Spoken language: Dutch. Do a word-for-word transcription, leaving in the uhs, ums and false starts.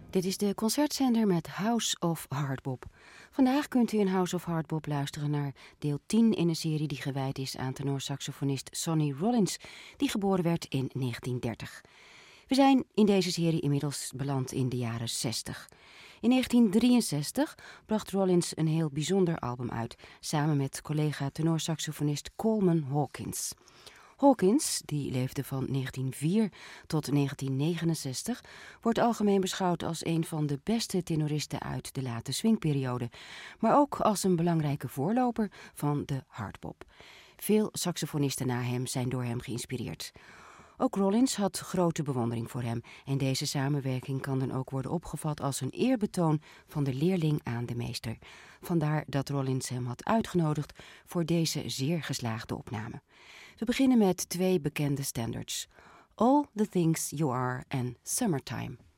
Dit is de concertzender met House of Hardbop. Vandaag kunt u in House of Hardbop luisteren naar deel tien in een serie die gewijd is aan tenorsaxofonist Sonny Rollins, die geboren werd in negentien dertig. We zijn in deze serie inmiddels beland in de jaren zestig. In negentien drieënzestig bracht Rollins een heel bijzonder album uit, samen met collega tenorsaxofonist Coleman Hawkins. Hawkins, die leefde van negentien nul vier tot negentien negenenzestig, wordt algemeen beschouwd als een van de beste tenoristen uit de late swingperiode, maar ook als een belangrijke voorloper van de hardbop. Veel saxofonisten na hem zijn door hem geïnspireerd. Ook Rollins had grote bewondering voor hem en deze samenwerking kan dan ook worden opgevat als een eerbetoon van de leerling aan de meester. Vandaar dat Rollins hem had uitgenodigd voor deze zeer geslaagde opname. We beginnen met twee bekende standards: All the Things You Are en Summertime.